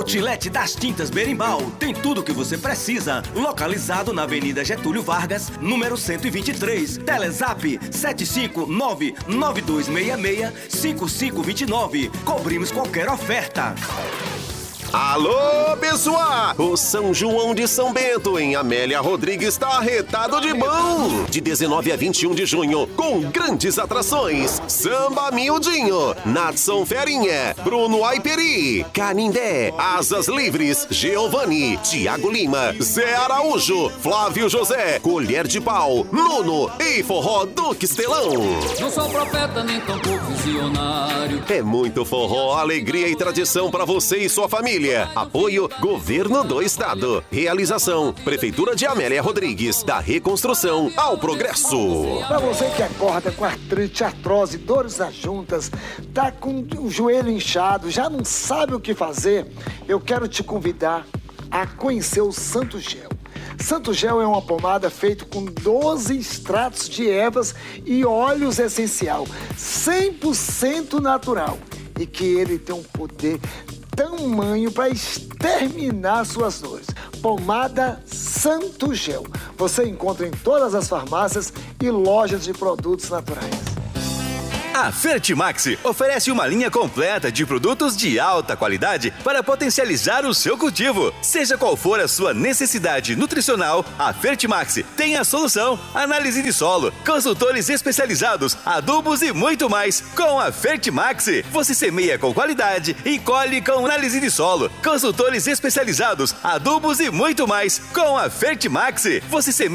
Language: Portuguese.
Outlet das Tintas Berimbau tem tudo o que você precisa. Localizado na Avenida Getúlio Vargas, número 123. Telezap 759-9266-5529. Cobrimos qualquer oferta. Alô, pessoal! O São João de São Bento, em Amélia Rodrigues, está arretado de bom! De 19 a 21 de junho, com grandes atrações. Samba Miudinho, Natson Ferinha, Bruno Aiperi, Canindé, Asas Livres, Giovanni, Tiago Lima, Zé Araújo, Flávio José, Colher de Pau, Nuno e Forró do Quistelão. Não sou profeta nem tampouco visionário. É muito forró, alegria e tradição para você e sua família. Apoio Governo do Estado. Realização Prefeitura de Amélia Rodrigues. Da reconstrução ao progresso. Para você que acorda com artrite, artrose, dores nas juntas, tá com o joelho inchado, já não sabe o que fazer, eu quero te convidar a conhecer o Santo Gel. Santo Gel é uma pomada feita com 12 extratos de ervas e óleos essencial, 100% natural, e que ele tem um poder tamanho para exterminar suas dores. Pomada Santo Gel. Você encontra em todas as farmácias e lojas de produtos naturais. A Fertimax oferece uma linha completa de produtos de alta qualidade para potencializar o seu cultivo. Seja qual for a sua necessidade nutricional, a Fertimax tem a solução. Análise de solo, consultores especializados, adubos e muito mais. Com a Fertimax, você semeia com qualidade e colhe com análise de solo, consultores especializados, adubos e muito mais. Com a Fertimax, você semeia